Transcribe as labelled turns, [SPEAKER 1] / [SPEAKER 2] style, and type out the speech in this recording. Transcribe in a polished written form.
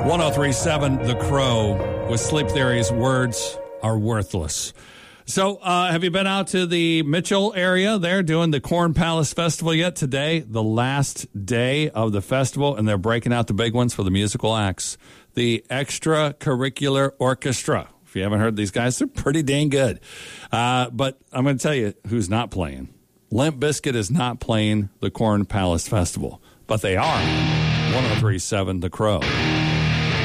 [SPEAKER 1] 1037 The Crow with Sleep Theory's Words Are Worthless. So, have you been out to the Mitchell area there doing the Corn Palace Festival yet? Today, the last day of the festival, and they're breaking out the big ones for the musical acts. The Extracurricular Orchestra. If you haven't heard these guys, they're pretty dang good. But I'm going to tell you who's not playing. Limp Bizkit is not playing the Corn Palace Festival, but they are 1037 The Crow.